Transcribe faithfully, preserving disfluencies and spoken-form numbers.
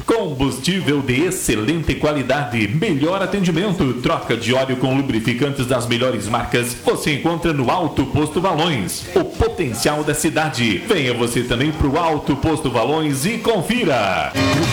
Combustível de excelente qualidade, melhor atendimento, troca de óleo com lubrificantes das melhores marcas, você encontra no Alto Posto Valões, o potencial da cidade. Venha você também para o Alto Posto Valões e confira.